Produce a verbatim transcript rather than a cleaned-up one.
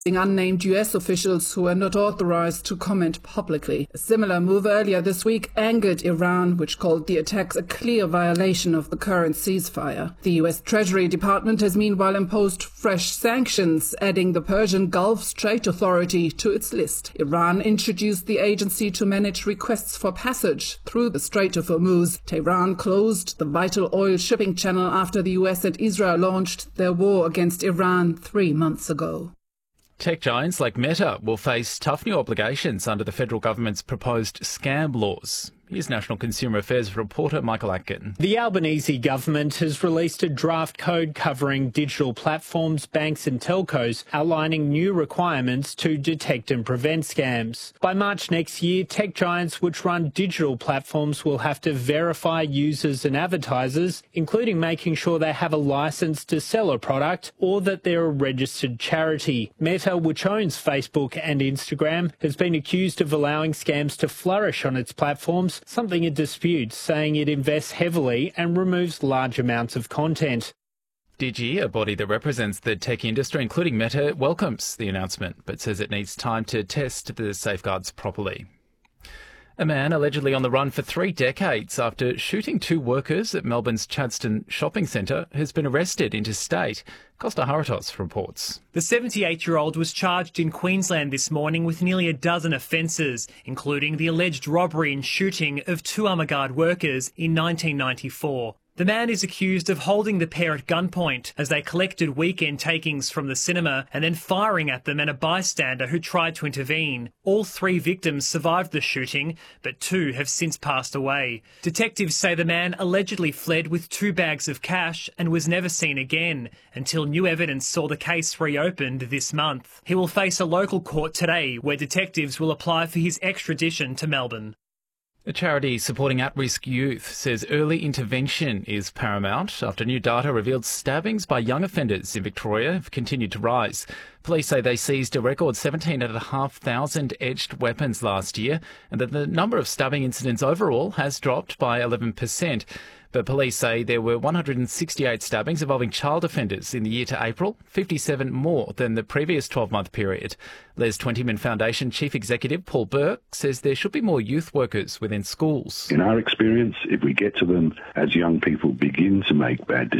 unnamed U S officials who are not authorized to comment publicly. A similar move earlier this week angered Iran, which called the attacks a clear violation of the current ceasefire. The U S Treasury Department has meanwhile imposed fresh sanctions, adding the Persian Gulf Strait Authority to its list. Iran introduced the agency to manage requests for passage through the Strait of Hormuz. Tehran closed the vital oil shipping channel after the U S and Israel launched their war against Iran three months ago. Tech giants like Meta will face tough new obligations under the federal government's proposed scam laws. Here's National Consumer Affairs reporter Michael Atkin. The Albanese government has released a draft code covering digital platforms, banks and telcos, outlining new requirements to detect and prevent scams. By March next year, tech giants which run digital platforms will have to verify users and advertisers, including making sure they have a license to sell a product or that they're a registered charity. Meta, which owns Facebook and Instagram, has been accused of allowing scams to flourish on its platforms, something it disputes, saying it invests heavily and removes large amounts of content. Digi, a body that represents the tech industry, including Meta, welcomes the announcement, but says it needs time to test the safeguards properly. A man allegedly on the run for three decades after shooting two workers at Melbourne's Chadstone shopping centre has been arrested interstate. Costa Haratos reports. The seventy-eight-year-old was charged in Queensland this morning with nearly a dozen offences, including the alleged robbery and shooting of two Armaguard workers in nineteen ninety-four. The man is accused of holding the pair at gunpoint as they collected weekend takings from the cinema and then firing at them and a bystander who tried to intervene. All three victims survived the shooting, but two have since passed away. Detectives say the man allegedly fled with two bags of cash and was never seen again until new evidence saw the case reopened this month. He will face a local court today where detectives will apply for his extradition to Melbourne. A charity supporting at-risk youth says early intervention is paramount after new data revealed stabbings by young offenders in Victoria have continued to rise. Police say they seized a record seventeen thousand five hundred edged weapons last year and that the number of stabbing incidents overall has dropped by eleven percent. But police say there were one hundred sixty-eight stabbings involving child offenders in the year to April, fifty-seven more than the previous twelve-month period. Les Twentyman Foundation Chief Executive Paul Burke says there should be more youth workers within schools. In our experience, if we get to them as young people begin to make bad decisions,